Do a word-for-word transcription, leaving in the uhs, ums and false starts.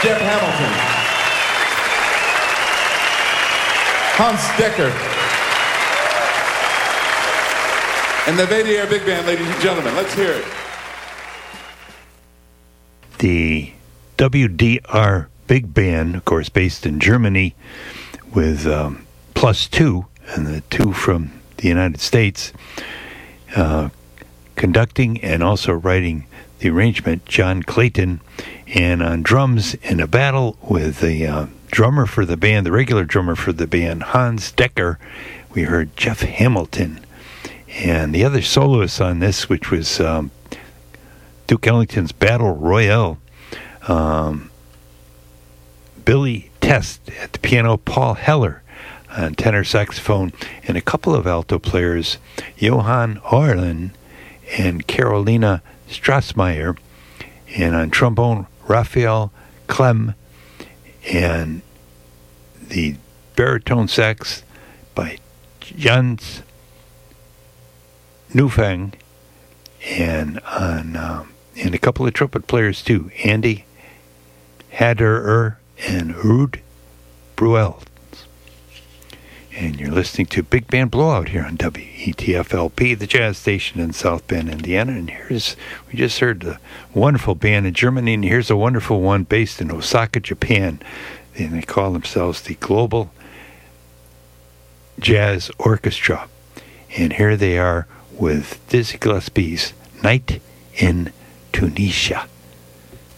Jeff Hamilton. Hans Decker. And the Vadier Big Band, ladies and gentlemen. Let's hear it. The W D R Big Band, of course, based in Germany, with um, plus two, and the two from the United States, uh, conducting and also writing the arrangement, John Clayton, and on drums in a battle with the uh, drummer for the band, the regular drummer for the band, Hans Decker, we heard Jeff Hamilton. And the other soloists on this, which was um, Duke Ellington's Battle Royale, um, Billy Test at the piano, Paul Heller on tenor saxophone, and a couple of alto players, Johann Orlin and Carolina Strassmeyer, and on trombone, Raphael Clem, and the baritone sax by Jans Newfang, and on um, and a couple of trumpet players too, Andy Haderer and Ruud Bruel. And you're listening to Big Band Blowout here on W E T F L P, the jazz station in South Bend, Indiana. And here's, we just heard a wonderful band in Germany, and here's a wonderful one based in Osaka, Japan. And they call themselves the Global Jazz Orchestra. And here they are with Dizzy Gillespie's Night in Tunisia.